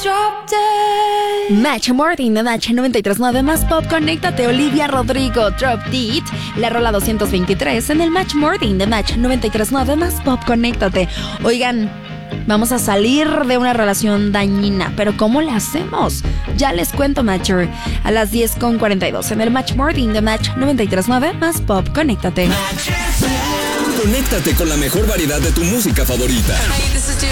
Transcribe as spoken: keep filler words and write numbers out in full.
Drop Dead. Match Morning de Match noventa y tres punto nueve más pop. Conéctate, Olivia Rodrigo, Drop Dead. La rola doscientos veintitrés en el Match Morning de Match noventa y tres punto nueve más pop. Conéctate. Oigan, vamos a salir de una relación dañina, pero ¿cómo la hacemos? Ya les cuento, Matcher, a las diez con cuarenta y dos en el Match Morning de Match noventa y tres punto nueve más pop. Conéctate. Conéctate con la mejor variedad de tu música favorita. Hey, this is